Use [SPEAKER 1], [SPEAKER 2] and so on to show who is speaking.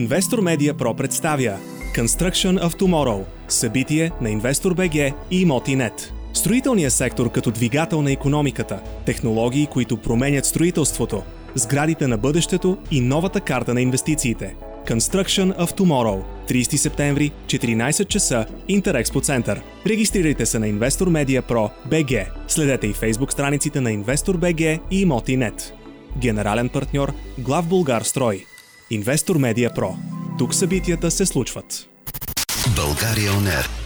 [SPEAKER 1] Investor Media Pro представя Construction of Tomorrow, събитие на InvestorBG и Имоти.net. Строителният сектор като двигател на икономиката, технологии, които променят строителството, сградите на бъдещето и новата карта на инвестициите. Construction of Tomorrow, 30 септември, 14 часа, Интерекспо център. Регистрирайте се на Investor Media Pro BG. Следете и Facebook страниците на InvestorBG и Имоти.net. Генерален партньор Главбулгарстрой. Investor Media Pro. Тук събитията се случват.
[SPEAKER 2] България On Air.